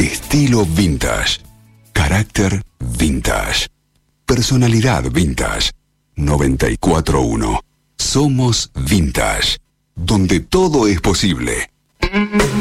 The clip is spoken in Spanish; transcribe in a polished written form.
Estilo vintage. Carácter vintage. Personalidad vintage. 94.1. Somos Vintage. Donde todo es posible.